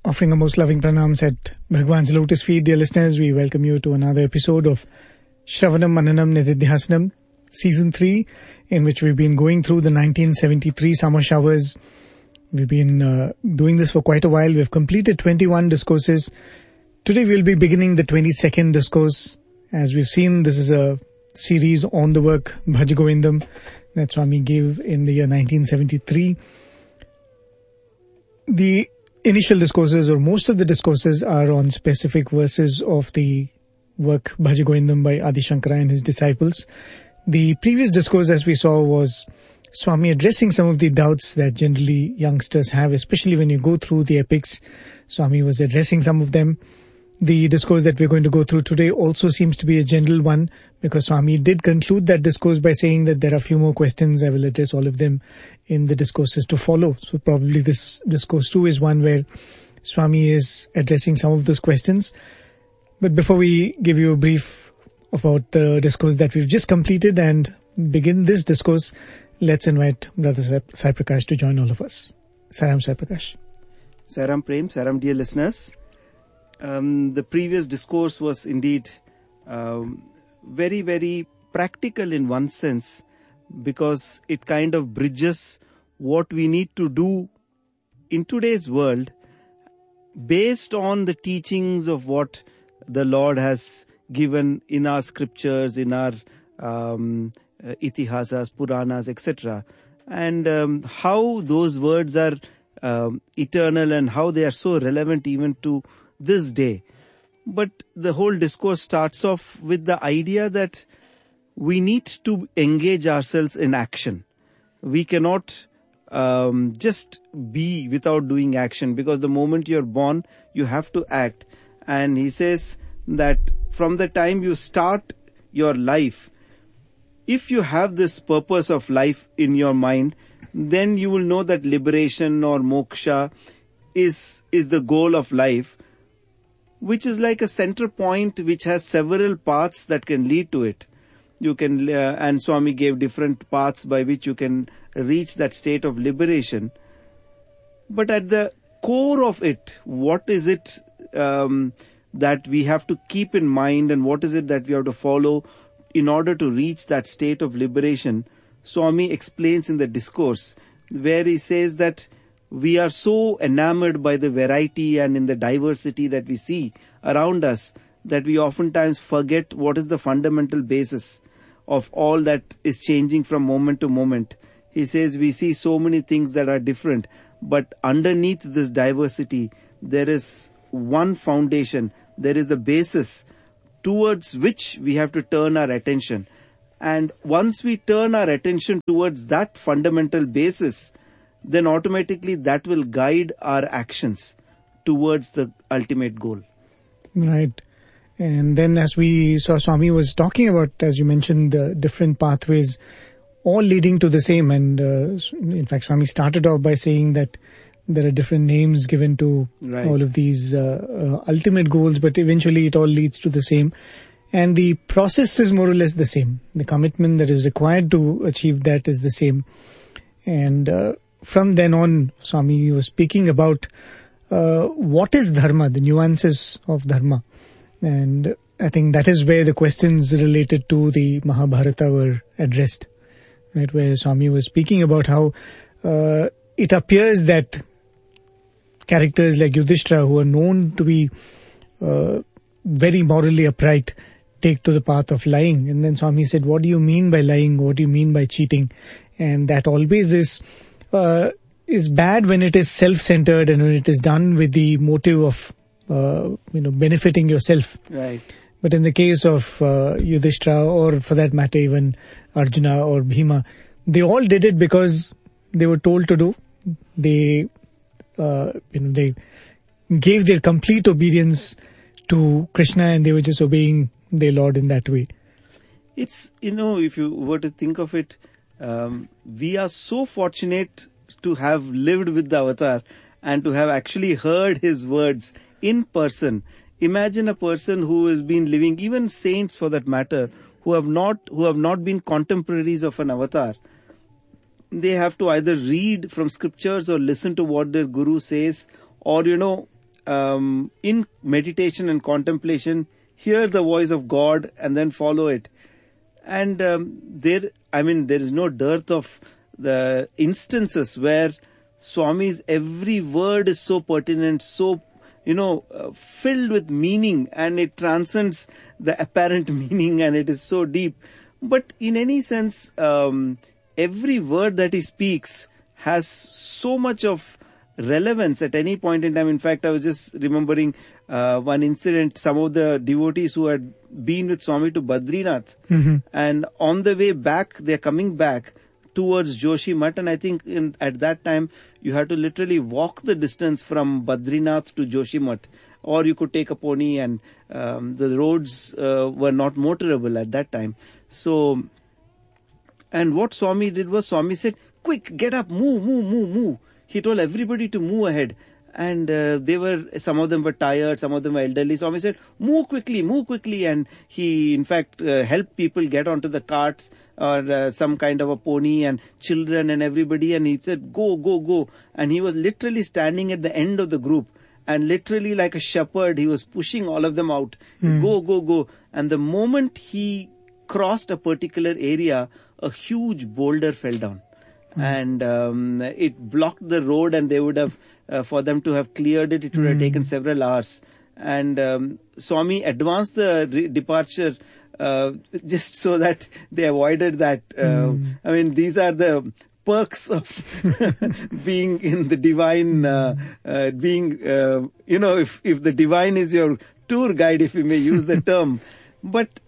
Offering our most loving pranams at Bhagwan's lotus feet, dear listeners, we welcome you to another episode of Shravanam Mananam Nididhyasanam, Season 3, in which we've been going through the 1973 summer showers. We've been doing this for quite a while. We've completed 21 discourses. Today we'll be beginning the 22nd discourse. As we've seen, this is a series on the work Bhaj Govindam that Swami gave in the year 1973. The initial discourses, or most of the discourses, are on specific verses of the work Bhaj Govindam by Adi Shankara and his disciples. The previous discourse, as we saw, was Swami addressing some of the doubts that generally youngsters have, especially when you go through the epics. Swami was addressing some of them. The discourse that we're going to go through today also seems to be a general one, because Swami did conclude that discourse by saying that there are a few more questions. I will address all of them in the discourses to follow. So probably this discourse too is one where Swami is addressing some of those questions. But before we give you a brief about the discourse that we've just completed and begin this discourse, let's invite Brother Sai Prakash to join all of us. Saram Sai Prakash. Saram Prem, Saram dear listeners. The previous discourse was indeed very, very practical in one sense, because it kind of bridges what we need to do in today's world based on the teachings of what the Lord has given in our scriptures, in our itihasas, Puranas, etc. And how those words are eternal and how they are so relevant even to this day. But the whole discourse starts off with the idea that we need to engage ourselves in action. We cannot just be without doing action, because the moment you're born, you have to act. And he says that from the time you start your life, if you have this purpose of life in your mind, then you will know that liberation or moksha is the goal of life, which is like a center point which has several paths that can lead to it. You can, and Swami gave different paths by which you can reach that state of liberation. But at the core of it, what is it that we have to keep in mind, and what is it that we have to follow in order to reach that state of liberation? Swami explains in the discourse, where he says that we are so enamored by the variety and in the diversity that we see around us that we oftentimes forget what is the fundamental basis of all that is changing from moment to moment. He says we see so many things that are different, but underneath this diversity, there is one foundation, there is the basis towards which we have to turn our attention. And once we turn our attention towards that fundamental basis, then automatically that will guide our actions towards the ultimate goal. Right. And then as we saw, Swami was talking about, as you mentioned, the different pathways, all leading to the same. And in fact, Swami started off by saying that there are different names given to all of these ultimate goals, but eventually it all leads to the same. And the process is more or less the same. The commitment that is required to achieve that is the same. And from then on, Swami was speaking about what is dharma, the nuances of dharma. And I think that is where the questions related to the Mahabharata were addressed, right? Where Swami was speaking about how it appears that characters like Yudhishthira, who are known to be very morally upright, take to the path of lying. And then Swami said, what do you mean by lying? What do you mean by cheating? And that always is bad when it is self-centered and when it is done with the motive of benefiting yourself. Right. But in the case of Yudhishthira, or for that matter even Arjuna or Bhima, they all did it because they were told to do. They they gave their complete obedience to Krishna, and they were just obeying their Lord in that way. It's, if you were to think of it, we are so fortunate to have lived with the avatar and to have actually heard his words in person. Imagine a person who has been living, even saints for that matter, who have not been contemporaries of an avatar. They have to either read from scriptures or listen to what their guru says, or in meditation and contemplation, hear the voice of God and then follow it. And there is no dearth of the instances where Swami's every word is so pertinent, so, filled with meaning, and it transcends the apparent meaning, and it is so deep. But in any sense, every word that he speaks has so much of relevance at any point in time. In fact, I was just remembering one incident. Some of the devotees who had been with Swami to Badrinath, and on the way back, they're coming back towards Joshimath, and I think at that time you had to literally walk the distance from Badrinath to Joshimath, or you could take a pony, and the roads were not motorable at that time. So, and what Swami did was, Swami said, "Quick, get up, move." He told everybody to move ahead. And some of them were tired, some of them were elderly. Swami said, move quickly. And he, in fact, helped people get onto the carts or some kind of a pony, and children and everybody. And he said, go. And he was literally standing at the end of the group. And literally like a shepherd, he was pushing all of them out. Go. And the moment he crossed a particular area, a huge boulder fell down. And it blocked the road, and they would have, for them to have cleared it, it would have taken several hours. And Swami advanced the departure just so that they avoided that. These are the perks of being in the divine, if the divine is your tour guide, if you may use the term. But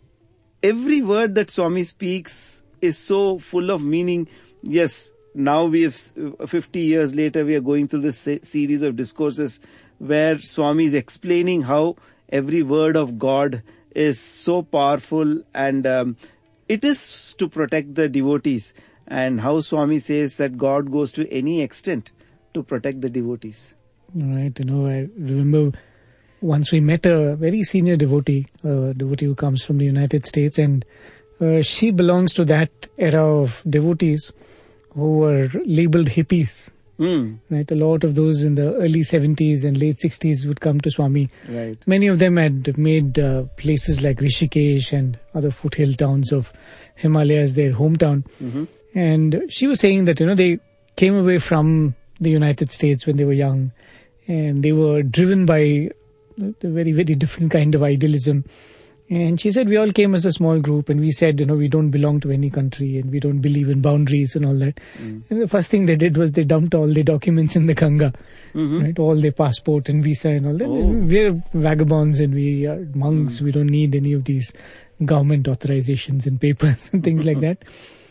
every word that Swami speaks is so full of meaning. Yes, now we have 50 years later, we are going through this series of discourses where Swami is explaining how every word of God is so powerful, and it is to protect the devotees, and how Swami says that God goes to any extent to protect the devotees. Right, I remember once we met a very senior devotee, who comes from the United States, and she belongs to that era of devotees who were labeled hippies. Right, a lot of those in the early 70s and late 60s would come to Swami. Right. Many of them had made places like Rishikesh and other foothill towns of Himalayas their hometown. And she was saying that, they came away from the United States when they were young, and they were driven by a very, very different kind of idealism. And she said, we all came as a small group, and we said, we don't belong to any country, and we don't believe in boundaries and all that. And the first thing they did was they dumped all their documents in the Ganga, right? All their passport and visa and all that. We're vagabonds and we are monks. We don't need any of these government authorizations and papers and things like that.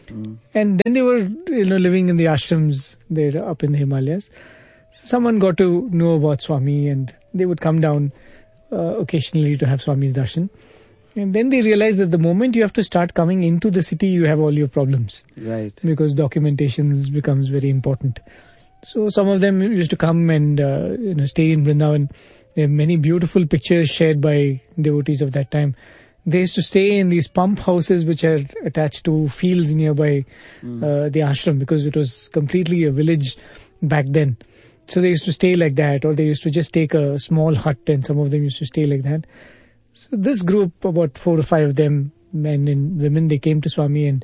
And then they were, living in the ashrams there up in the Himalayas. So someone got to know about Swami, and they would come down occasionally to have Swami's darshan. And then they realized that the moment you have to start coming into the city, you have all your problems. Right. Because documentation becomes very important. So some of them used to come and, stay in Vrindavan. There are many beautiful pictures shared by devotees of that time. They used to stay in these pump houses which are attached to fields nearby the ashram, because it was completely a village back then. So they used to stay like that, or they used to just take a small hut, and some of them used to stay like that. So this group, about 4 or 5 of them, men and women, they came to Swami, and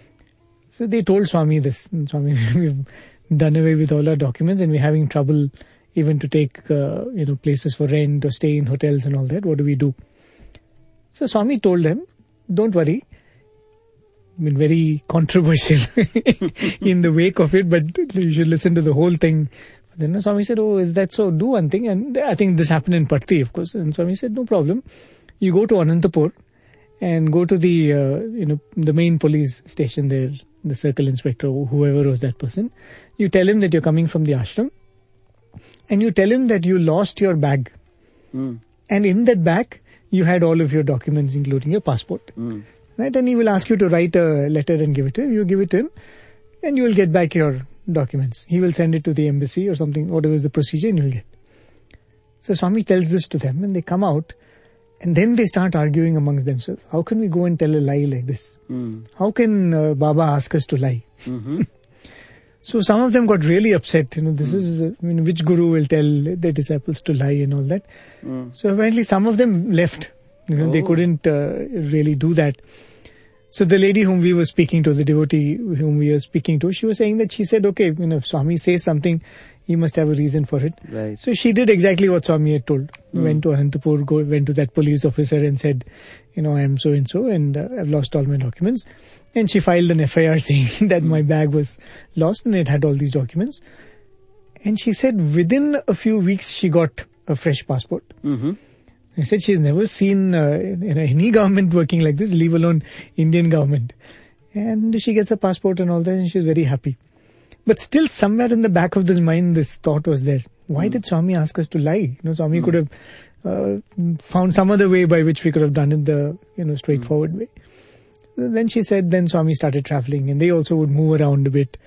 so they told Swami this. And Swami, we've done away with all our documents, and we're having trouble even to take, places for rent or stay in hotels and all that. What do we do? So Swami told them, don't worry. Very controversial in the wake of it, but you should listen to the whole thing. Then Swami said, oh, is that so? Do one thing. And I think this happened in Parthi, of course. And Swami said, no problem. You go to Anantapur and go to the, the main police station there, the circle inspector, or whoever was that person. You tell him that you're coming from the ashram, and you tell him that you lost your bag. And in that bag, you had all of your documents, including your passport. Right? And he will ask you to write a letter and give it to him. You give it to him, and you will get back your documents. He will send it to the embassy or something, whatever is the procedure, and you will get. So Swami tells this to them, and they come out, and then they start arguing amongst themselves. How can we go and tell a lie like this? How can Baba ask us to lie? So some of them got really upset. This is, which guru will tell the disciples to lie and all that. So apparently some of them left. They couldn't really do that. So the lady whom we were speaking to, the devotee whom we were speaking to, she was saying that she said, okay, if Swami says something, he must have a reason for it. Right. So she did exactly what Swami had told. Went to Anantapur, went to that police officer and said, I am so and so and I've lost all my documents. And she filed an FIR saying that my bag was lost and it had all these documents. And she said within a few weeks she got a fresh passport. I said she's never seen any government working like this, leave alone Indian government. And she gets a passport and all that and she's very happy. But still somewhere in the back of this mind, this thought was there. Why did Swami ask us to lie? Swami could have found some other way by which we could have done it the straightforward way. Then she said, then Swami started traveling and they also would move around a bit.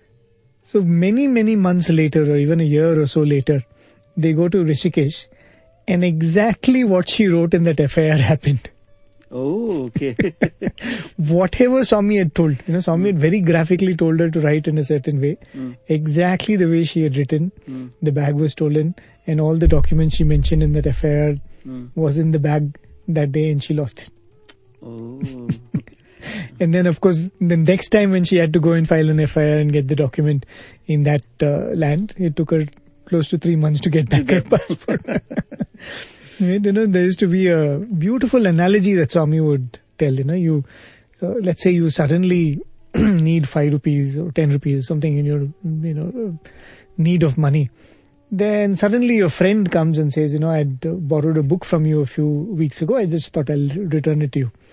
So many, many months later or even a year or so later, they go to Rishikesh and exactly what she wrote in that FIR happened. Oh, okay. Whatever Swami had told, Swami had very graphically told her to write in a certain way. Exactly the way she had written. The bag was stolen and all the documents she mentioned in that FIR was in the bag that day and she lost it. Oh. And then, of course, the next time when she had to go and file an FIR and get the document in that land, it took her close to 3 months to get back her passport. Right? There used to be a beautiful analogy that Swami would tell. You, let's say you suddenly need 5 rupees or 10 rupees, something in your, need of money. Then suddenly your friend comes and says, I'd borrowed a book from you a few weeks ago. I just thought I'll return it to you.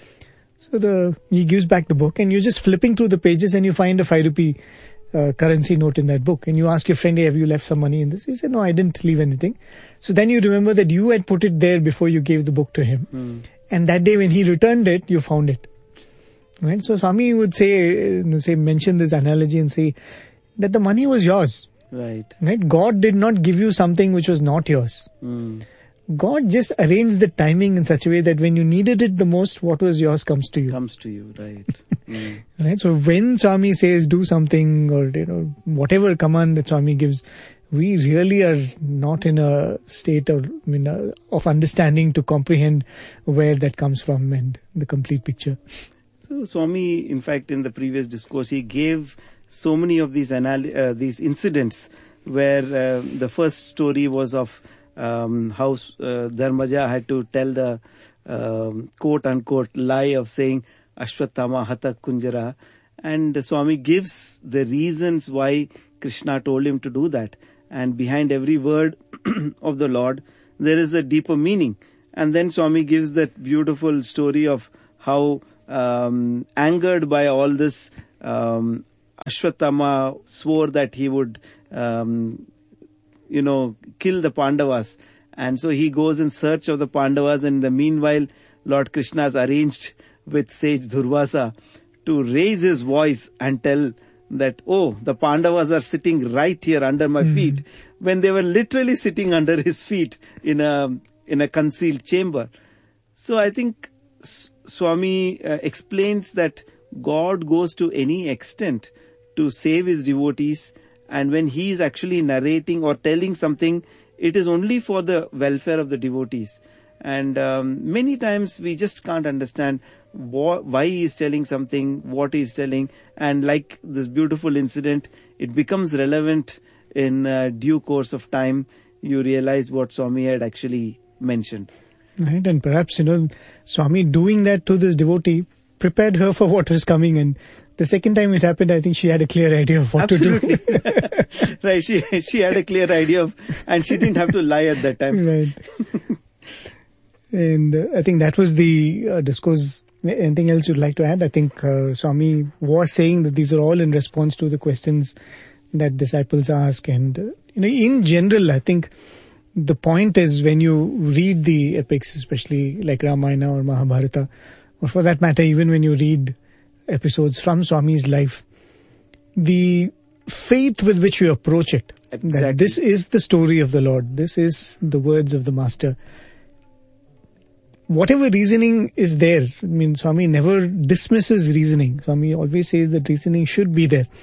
So he gives back the book and you're just flipping through the pages and you find a 5 rupee currency note in that book. And you ask your friend, hey, have you left some money in this? He said, no, I didn't leave anything. So then you remember that you had put it there before you gave the book to him. And that day when he returned it, you found it. Right? So Swami would mention this analogy and say that the money was yours. Right. God did not give you something which was not yours. God just arranged the timing in such a way that when you needed it the most, what was yours comes to you. Right. Right. So when Swami says do something or whatever command that Swami gives, we really are not in a state of understanding to comprehend where that comes from and the complete picture. So Swami, in fact, in the previous discourse, he gave so many of these incidents where the first story was of how Dharmaja had to tell the quote-unquote lie of saying Ashwatthama Hata Kunjara, and Swami gives the reasons why Krishna told him to do that, and behind every word of the Lord there is a deeper meaning. And then Swami gives that beautiful story of how angered by all this, Ashwatthama swore that he would kill the Pandavas. And so he goes in search of the Pandavas, and in the meanwhile, Lord Krishna has arranged with sage Durvasa to raise his voice and tell that, the Pandavas are sitting right here under my feet, when they were literally sitting under his feet in a concealed chamber. So I think Swami explains that God goes to any extent to save his devotees, and when he is actually narrating or telling something, it is only for the welfare of the devotees. And many times we just can't understand why he is telling something, what he is telling, and like this beautiful incident, it becomes relevant in due course of time. You realize what Swami had actually mentioned. Right, and perhaps, Swami doing that to this devotee prepared her for what was coming, and the second time it happened, I think she had a clear idea of what to do. Right, she had a clear idea of, and she didn't have to lie at that time. Right. And I think that was the discourse. Anything else you'd like to add? I think Swami was saying that these are all in response to the questions that disciples ask. And, in general, I think the point is when you read the epics, especially like Ramayana or Mahabharata, or for that matter, even when you read episodes from Swami's life, the faith with which you approach it, exactly. That this is the story of the Lord, this is the words of the Master. Whatever reasoning is there, Swami never dismisses reasoning. Swami always says that reasoning should be there.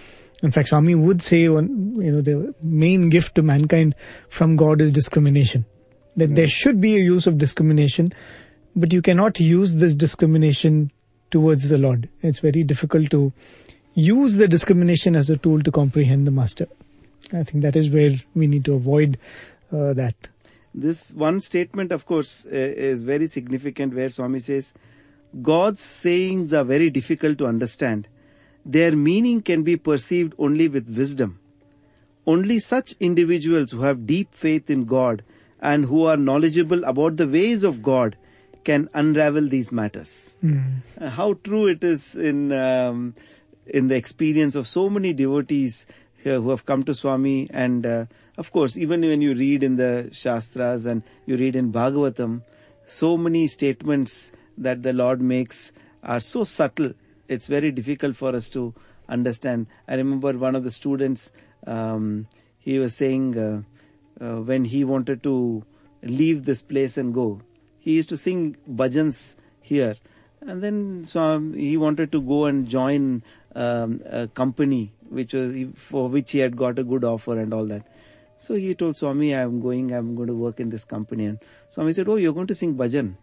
In fact, Swami would say, the main gift to mankind from God is discrimination. That there should be a use of discrimination, but you cannot use this discrimination towards the Lord. It's very difficult to use the discrimination as a tool to comprehend the Master. I think that is where we need to avoid that. This one statement, of course, is very significant, where Swami says, God's sayings are very difficult to understand. Their meaning can be perceived only with wisdom. Only such individuals who have deep faith in God and who are knowledgeable about the ways of God can unravel these matters. How true it is in the experience of so many devotees here who have come to Swami, and of course, even when you read in the Shastras and you read in Bhagavatam, so many statements that the Lord makes are so subtle. It's very difficult for us to understand. I remember one of the students, he was saying when he wanted to leave this place and go, he used to sing bhajans here. And then he wanted to go and join a company for which he had got a good offer and all that. So he told Swami, I'm going to work in this company. And Swami said, oh, you're going to sing bhajan?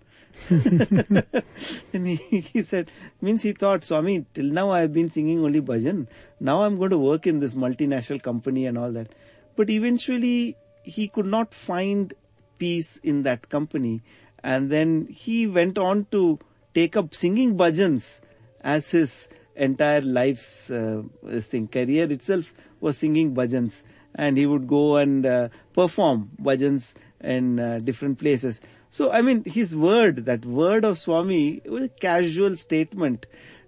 And he said, means he thought, Swami, till now I have been singing only bhajan. Now I'm going to work in this multinational company and all that. But eventually he could not find peace in that company. And then he went on to take up singing bhajans as his entire life's career itself was singing bhajans. And he would go and perform bhajans in different places. So, I mean, his word, that word of Swami, was a casual statement.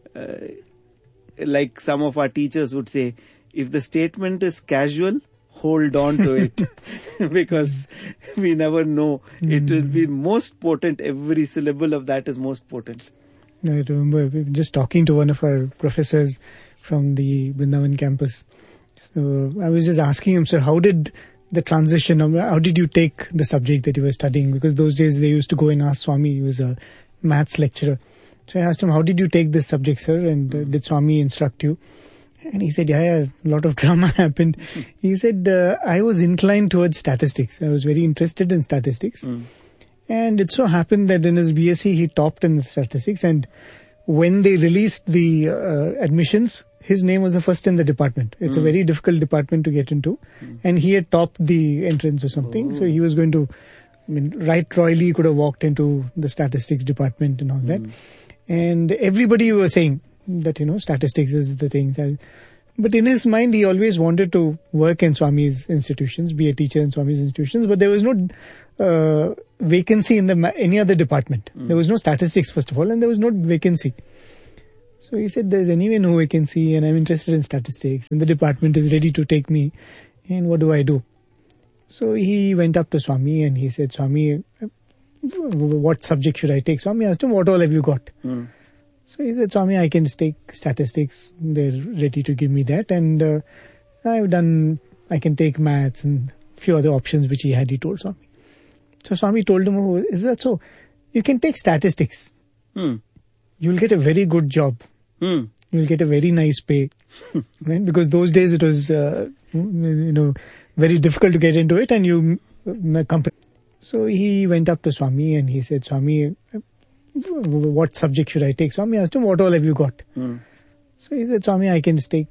Like some of our teachers would say, if the statement is casual, hold on to it. Because we never know. It will be most potent. Every syllable of that is most potent. I remember just talking to one of our professors from the Vrindavan campus. So I was just asking him, sir, how did the transition, how did you take the subject that you were studying? Because those days they used to go and ask Swami, he was a maths lecturer. So I asked him, how did you take this subject, sir? And did Swami instruct you? And he said, yeah, a lot of drama happened. He said, I was inclined towards statistics. I was very interested in statistics. And it so happened that in his BSc, he topped in statistics. And when they released the admissions, his name was the first in the department. It's a very difficult department to get into. And he had topped the entrance or something. So he was going to, right royally, he could have walked into the statistics department and all that. And everybody was saying that, statistics is the thing. But in his mind, he always wanted to work in Swami's institutions, be a teacher in Swami's institutions. But there was no vacancy in any other department. There was no statistics, first of all, and there was no vacancy. So he said, there's anyway no vacancy and I'm interested in statistics and the department is ready to take me. And what do I do? So he went up to Swami and he said, Swami, what subject should I take? Swami asked him, what all have you got? So he said, Swami, I can take statistics. They're ready to give me that. And I can take maths and a few other options which he told Swami. So Swami told him, oh, is that so? You can take statistics. You'll get a very good job. You'll get a very nice pay. Right? Because those days it was, very difficult to get into it and So he went up to Swami and he said, Swami, what subject should I take? Swami asked him, what all have you got? So he said, Swami, I can take